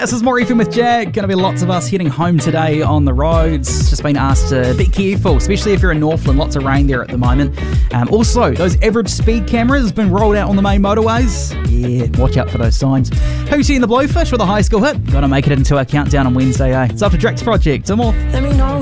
This is More FM with Jack. Going to be lots of us heading home today on the roads. Just been asked to be careful, especially if you're in Northland. Lots of rain there at the moment. Also, those average speed cameras have been rolled out on the main motorways. Yeah, watch out for those signs. Hootie and the Blowfish with a high school hit. Got to make it into our countdown on Wednesday, eh? It's after Drake's Project. Some more. Let me know